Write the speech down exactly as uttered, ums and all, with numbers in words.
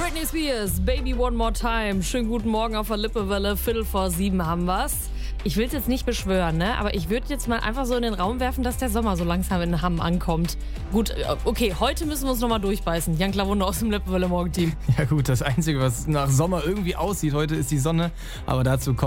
Britney Spears, Baby One More Time. Schönen guten Morgen auf der Lippewelle. Viertel vor sieben haben wir's. Ich will es jetzt nicht beschwören, ne? Aber ich würde jetzt mal einfach so in den Raum werfen, dass der Sommer so langsam in Hamm ankommt. Gut, okay, heute müssen wir uns nochmal durchbeißen. Jan Klawunde aus dem Lippewelle Morgenteam. Ja gut, das Einzige, was nach Sommer irgendwie aussieht heute, ist die Sonne. Aber dazu kommt